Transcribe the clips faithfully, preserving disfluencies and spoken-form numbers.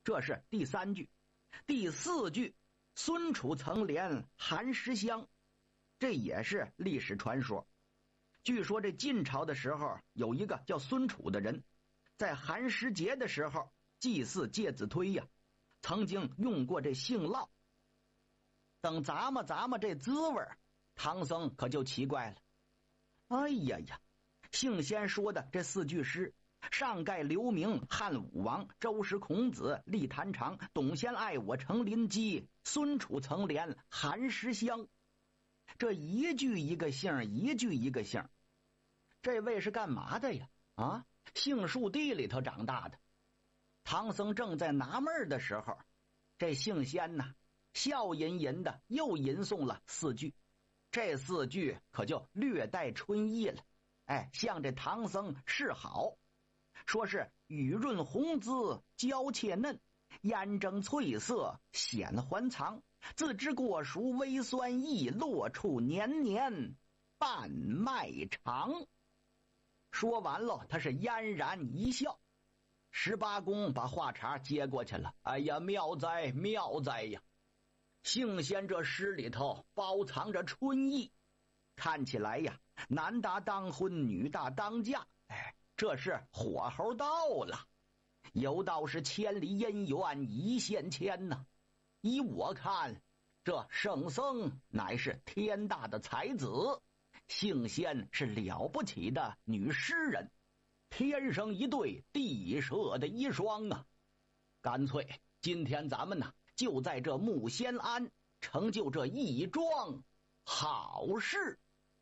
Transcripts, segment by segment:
这是第三句。第四句，孙楚曾怜韩石香，这也是历史传说。据说这晋朝的时候，有一个叫孙楚的人，在寒食节的时候祭祀介子推呀，曾经用过这杏酪。等咂摸咂摸这滋味，唐僧可就奇怪了。哎呀呀，杏仙说的这四句诗，上盖刘明、汉武王、周时孔子、立谭长、董先爱我成邻居、孙楚曾怜韩石香，这一句一个姓，一句一个姓。这位是干嘛的呀？啊，杏树地里头长大的。唐僧正在纳闷的时候，这杏仙呐，笑吟吟的又吟诵了四句。这四句可就略带春意了，哎，向这唐僧示好，说是雨润红姿娇怯嫩，烟蒸翠色显还藏，自知果熟微酸意，落处年年半麦长。说完了，他是嫣然一笑。十八公把话茬接过去了，哎呀，妙哉妙哉呀！杏仙这诗里头包藏着春意，看起来呀，男大当婚，女大当嫁，哎，这是火候到了。有道是千里姻缘一线牵呐，依我看，这圣僧乃是天大的才子，杏仙是了不起的女诗人，天生一对，地设的一双啊！干脆今天咱们呢，就在这木仙庵成就这一桩好事。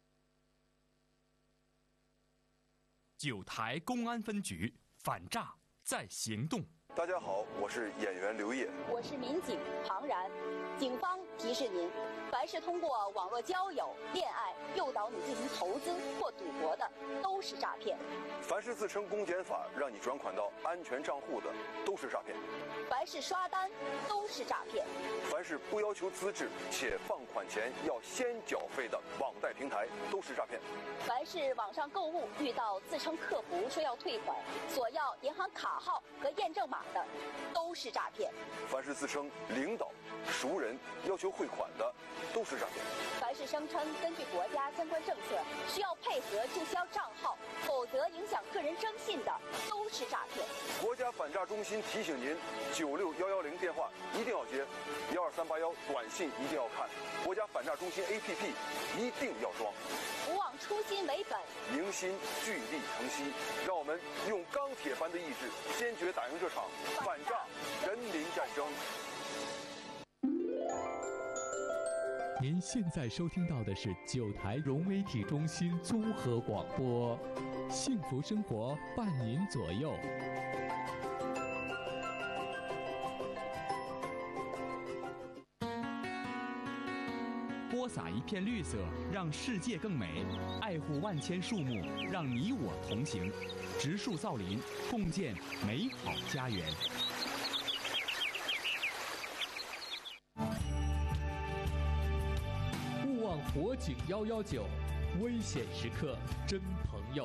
九台公安分局反诈在行动。 大家好，我是演员刘烨， 我是民警庞然。警方提示您，凡是通过网络交友、恋爱诱导你进行投资或赌博的，都是诈骗。 凡是自称公检法让你转款到安全账户的，都是诈骗。 凡是刷单，都是诈骗。 凡是不要求资质且放款前要先缴费的网贷平台，都是诈骗。 凡是网上购物遇到自称客服说要退款，索要银行卡号和验证码的，都是诈骗。 凡是自称领导、熟人要求汇款的，都是诈骗。 凡是声称根据国家相关政策需要配合注销账号，否则影响个人征信的，都是诈骗。 国家反诈中心提醒您：九六幺幺零电话一定要接，幺二三八幺短信一定要看，国家反诈中心 A P P 一定要装。 不忘初心为本， 凝心聚力成溪，让我们用钢铁般的意志，坚决打赢这场反诈人民战争。 您现在收听到的是九台融媒体中心综合广播，幸福生活伴您左右。 播撒一片绿色，让世界更美；爱护万千树木，让你我同行。植树造林，共建美好家园。 勿忘火警幺幺九，危险时刻真朋友。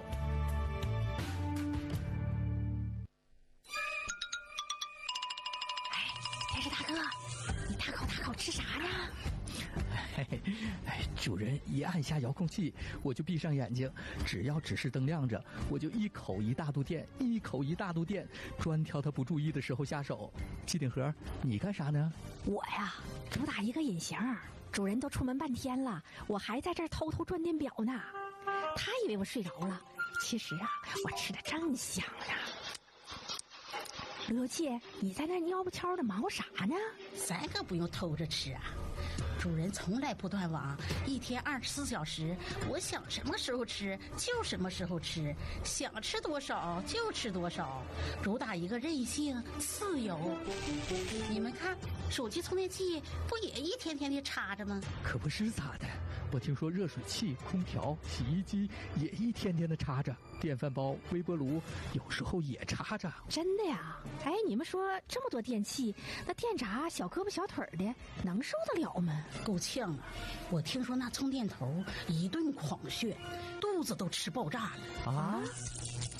哎，电视大哥，你大口大口吃啥呀？ 嘿嘿，哎，主人一按下遥控器，我就闭上眼睛，只要指示灯亮着，我就一口一大肚电，一口一大肚电，专挑他不注意的时候下手。机顶盒，你干啥呢？ 我呀，主打一个隐形，主人都出门半天了，我还在这儿偷偷转电表呢。他以为我睡着了，其实啊，我吃的正香呢。罗姐，你在那蔫不悄的忙活啥呢？ 咱可不用偷着吃啊，主人从来不断网，一天二十四小时，我想什么时候吃就什么时候吃，想吃多少就吃多少，主打一个任性自由。你们看，手机充电器不也一天天的插着吗？ 可不是咋的，我听说热水器、空调、洗衣机也一天天的插着，电饭煲、微波炉有时候也插着。 真的呀？哎，你们说这么多电器，那电闸小胳膊小腿的能受得了吗？ 够呛啊！我听说那充电头一顿狂炫，肚子都吃爆炸了啊！